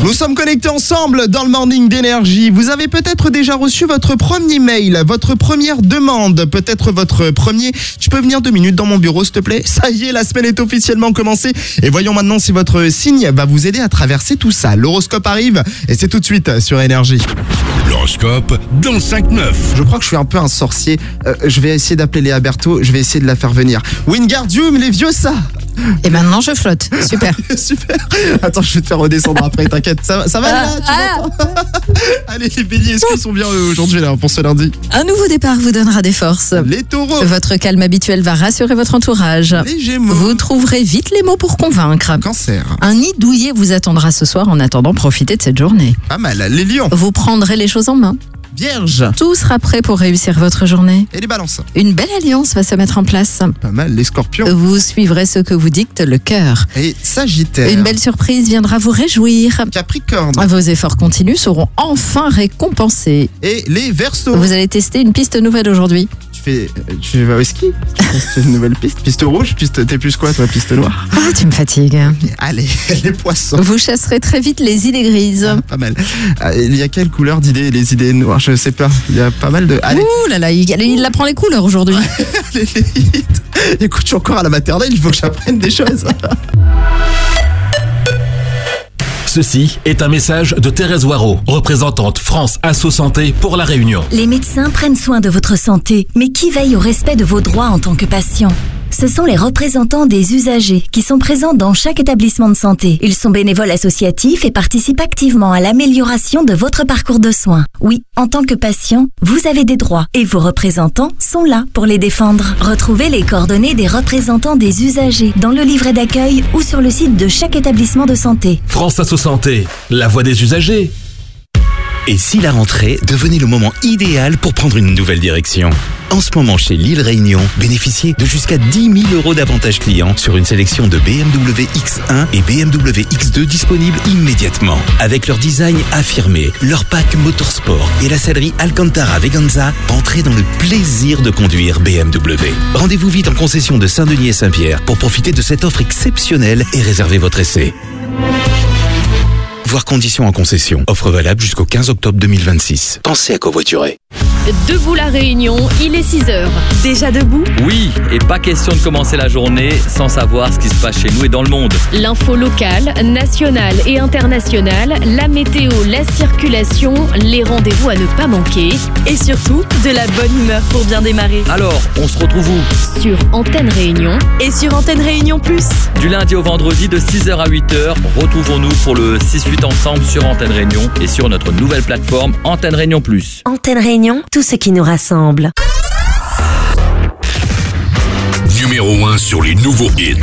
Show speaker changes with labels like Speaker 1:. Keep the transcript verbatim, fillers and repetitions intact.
Speaker 1: Nous sommes connectés ensemble dans le Morning d'Énergie. Vous avez peut-être déjà reçu votre premier mail, votre première demande, peut-être votre premier. Tu peux venir deux minutes dans mon bureau, s'il te plaît? Ça y est, la semaine est officiellement commencée. Et voyons maintenant si votre signe va vous aider à traverser tout ça. L'horoscope arrive et c'est tout de suite sur Énergie.
Speaker 2: L'horoscope dans cinq neuf.
Speaker 1: Je crois que je suis un peu un sorcier. Euh, je vais essayer d'appeler Léa Berthaud. Je vais essayer de la faire venir. Wingardium, les vieux ça.
Speaker 3: Et maintenant je flotte, super.
Speaker 1: Super. Attends, je vais te faire redescendre après, t'inquiète. Ça, ça va là, tu
Speaker 3: Ah,
Speaker 1: m'entends? Allez les béliers, est-ce qu'ils sont bien euh, aujourd'hui là pour ce lundi?
Speaker 3: Un nouveau départ vous donnera des forces.
Speaker 1: Les taureaux,
Speaker 3: Votre calme habituel va rassurer votre entourage.
Speaker 1: les gémeaux,
Speaker 3: Vous trouverez vite les mots pour convaincre.
Speaker 1: cancer,
Speaker 3: Un nid douillet vous attendra ce soir. En attendant, profitez de cette journée.
Speaker 1: pas mal, les lions,
Speaker 3: Vous prendrez les choses en main.
Speaker 1: vierge
Speaker 3: Tout sera prêt pour réussir votre journée.
Speaker 1: et les balances,
Speaker 3: Une belle alliance va se mettre en place.
Speaker 1: pas mal, les scorpions
Speaker 3: Vous suivrez ce que vous dicte le cœur.
Speaker 1: et sagittaire,
Speaker 3: Une belle surprise viendra vous réjouir.
Speaker 1: capricorne
Speaker 3: Vos efforts continus seront enfin récompensés.
Speaker 1: et les verseaux.
Speaker 3: Vous allez tester une piste nouvelle aujourd'hui.
Speaker 1: Tu fais, tu vas au ski? C'est une nouvelle piste, piste rouge, piste, t'es plus quoi toi, piste noire?
Speaker 3: Ah, tu me fatigues.
Speaker 1: Allez, les poissons.
Speaker 3: Vous chasserez très vite les idées grises.
Speaker 1: Pas mal. Ah, il y a quelle couleur d'idées, les idées noires? Je sais pas. Il y a pas mal de. Allez,
Speaker 3: Ouh là là, il, il apprend les couleurs aujourd'hui.
Speaker 1: allez, vite. Écoute, je suis encore à la maternelle, il faut que j'apprenne des choses.
Speaker 2: Ceci est un message de Thérèse Waro, représentante France Asso Santé pour La Réunion.
Speaker 4: Les médecins prennent soin de votre santé, mais qui veille au respect de vos droits en tant que patient? Ce sont les représentants des usagers qui sont présents dans chaque établissement de santé. Ils sont bénévoles associatifs et participent activement à l'amélioration de votre parcours de soins. Oui, en tant que patient, vous avez des droits et vos représentants sont là pour les défendre. Retrouvez les coordonnées des représentants des usagers dans le livret d'accueil ou sur le site de chaque établissement de santé.
Speaker 2: France Asso Santé, la voix des usagers.
Speaker 5: Et si la rentrée devenait le moment idéal pour prendre une nouvelle direction? En ce moment, chez Lille Réunion, bénéficiez de jusqu'à dix mille euros d'avantages clients sur une sélection de B M W X un et B M W X deux disponibles immédiatement. Avec leur design affirmé, leur pack motorsport et la sellerie Alcantara Veganza, entrez dans le plaisir de conduire B M W. Rendez-vous vite en concession de Saint-Denis et Saint-Pierre pour profiter de cette offre exceptionnelle et réserver votre essai. Voir conditions en concession. Offre valable jusqu'au quinze octobre deux mille vingt-six. Pensez à covoiturer.
Speaker 6: Debout la Réunion, il est six heures. Déjà debout?
Speaker 7: Oui, et pas question de commencer la journée sans savoir ce qui se passe chez nous et dans le monde.
Speaker 6: L'info locale, nationale et internationale, la météo, la circulation, les rendez-vous à ne pas manquer.
Speaker 8: Et surtout, de la bonne humeur pour bien démarrer.
Speaker 7: Alors, on se retrouve où?
Speaker 6: Sur Antenne Réunion.
Speaker 8: Et sur Antenne Réunion Plus.
Speaker 7: Du lundi au vendredi de six heures à huit heures, retrouvons-nous pour le six huit ensemble sur Antenne Réunion et sur notre nouvelle plateforme Antenne Réunion Plus.
Speaker 4: Antenne Réunion, tout ce qui nous rassemble.
Speaker 2: Numéro un sur les nouveaux hits.